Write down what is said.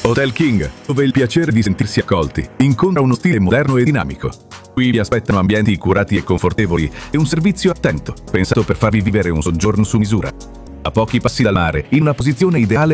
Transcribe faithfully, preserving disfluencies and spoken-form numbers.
Hotel King, dove il piacere di sentirsi accolti incontra uno stile moderno e dinamico. Qui vi aspettano ambienti curati e confortevoli e un servizio attento, pensato per farvi vivere un soggiorno su misura. A pochi passi dal mare, in una posizione ideale